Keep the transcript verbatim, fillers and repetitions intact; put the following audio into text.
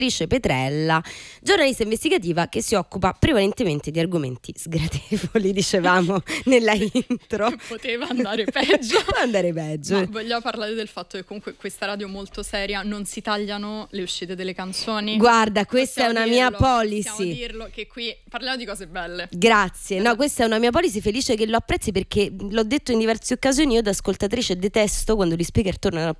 Beatrice Petrella, giornalista investigativa che si occupa prevalentemente di argomenti sgradevoli, dicevamo nella intro. Poteva andare peggio. Poteva andare peggio. Ma vogliamo parlare del fatto che comunque questa radio molto seria non si tagliano le uscite delle canzoni? Guarda, questa Possiamo è una dirlo, mia policy. Possiamo dirlo che qui parliamo di cose belle. Grazie, no, questa è una mia policy, felice che lo apprezzi, perché l'ho detto in diverse occasioni, io da ascoltatrice detesto quando gli speaker tornano a